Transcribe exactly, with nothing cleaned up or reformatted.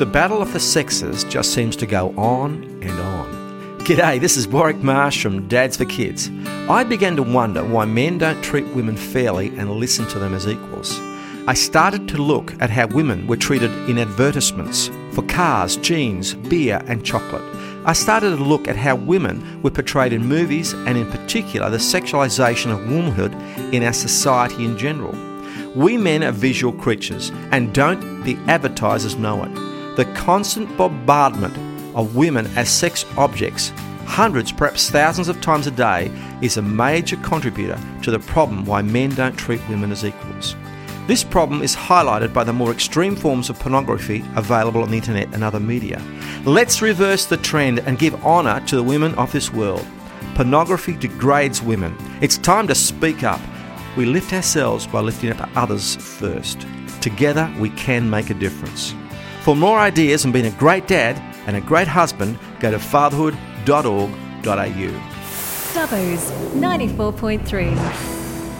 The battle of the sexes just seems to go on and on. G'day, this is Warwick Marsh from Dads for Kids. I began to wonder why men don't treat women fairly and listen to them as equals. I started to look at how women were treated in advertisements for cars, jeans, beer and chocolate. I started to look at how women were portrayed in movies and in particular the sexualisation of womanhood in our society in general. We men are visual creatures, and don't the advertisers know it? The constant bombardment of women as sex objects, hundreds, perhaps thousands of times a day, is a major contributor to the problem why men don't treat women as equals. This problem is highlighted by the more extreme forms of pornography available on the internet and other media. Let's reverse the trend and give honour to the women of this world. Pornography degrades women. It's time to speak up. We lift ourselves by lifting up others first. Together we can make a difference. For more ideas on being a great dad and a great husband, go to fatherhood dot org dot a u. Dubbo's ninety-four point three.